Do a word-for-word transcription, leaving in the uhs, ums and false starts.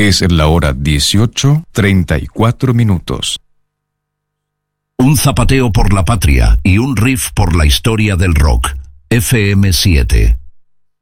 Es la hora dieciocho, treinta y cuatro minutos. Un zapateo por la patria y un riff por la historia del rock. F M siete.